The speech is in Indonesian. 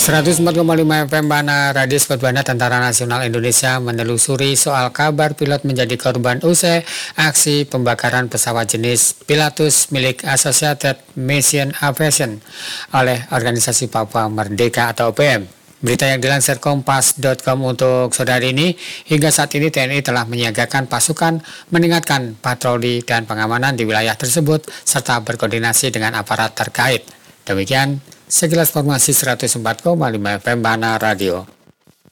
104,5 FM Bana Radio Sport Bana. Tentara Nasional Indonesia menelusuri soal kabar pilot menjadi korban usai aksi pembakaran pesawat jenis Pilatus milik Associated Mission Aviation oleh Organisasi Papua Merdeka atau OPM. Berita yang dilansir kompas.com untuk saudari ini, hingga saat ini TNI telah menyiagakan pasukan, meningkatkan patroli dan pengamanan di wilayah tersebut, serta berkoordinasi dengan aparat terkait. Demikian sekilas informasi 104,5 FM Bana Radio.